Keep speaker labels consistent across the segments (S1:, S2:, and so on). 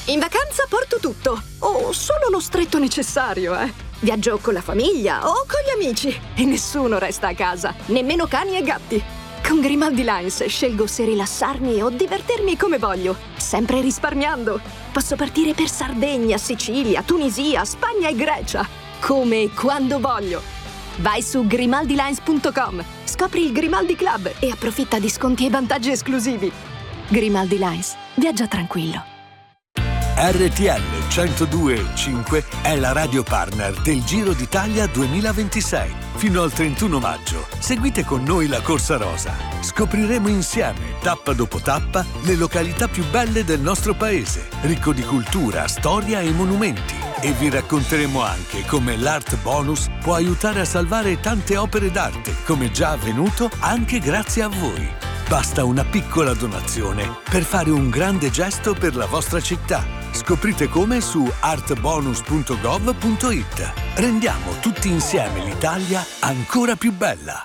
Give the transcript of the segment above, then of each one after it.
S1: In vacanza porto tutto, o solo lo stretto necessario, Viaggio con la famiglia o con gli amici e nessuno resta a casa, nemmeno cani e gatti. Con Grimaldi Lines scelgo se rilassarmi o divertirmi come voglio, sempre risparmiando. Posso partire per Sardegna, Sicilia, Tunisia, Spagna e Grecia, come e quando voglio. Vai su grimaldilines.com, scopri il Grimaldi Club e approfitta di sconti e vantaggi esclusivi. Grimaldi Lines, viaggia tranquillo.
S2: RTL 102.5 è la radio partner del Giro d'Italia 2026. Fino al 31 maggio seguite con noi la Corsa Rosa. Scopriremo insieme, tappa dopo tappa, le località più belle del nostro paese, ricco di cultura, storia e monumenti. E vi racconteremo anche come l'Art Bonus può aiutare a salvare tante opere d'arte, come già avvenuto anche grazie a voi. Basta una piccola donazione per fare un grande gesto per la vostra città. Scoprite come su artbonus.gov.it. Rendiamo tutti insieme l'Italia ancora più bella.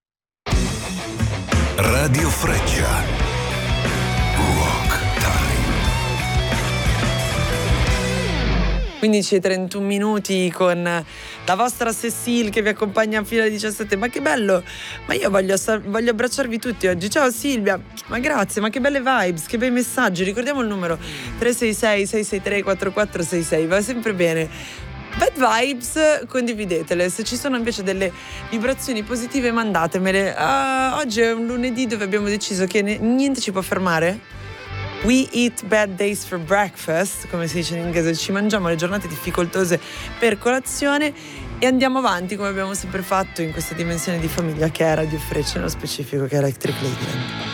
S3: Radio Freccia. Rock Time.
S4: 15:31 minuti con la vostra Cecile che vi accompagna fino alle 17. Ma che bello! Ma io voglio abbracciarvi tutti oggi. Ciao Silvia, ma grazie, ma che belle vibes, che bei messaggi. Ricordiamo il numero 366-663-4466. Va sempre bene. Bad vibes, condividetele. Se ci sono invece delle vibrazioni positive, mandatemele. Oggi è un lunedì dove abbiamo deciso che niente ci può fermare. We eat bad days for breakfast, come si dice in inglese. Ci mangiamo le giornate difficoltose per colazione e andiamo avanti come abbiamo sempre fatto in questa dimensione di famiglia che è Radio Freccia, nello specifico che è Electric Ladyland.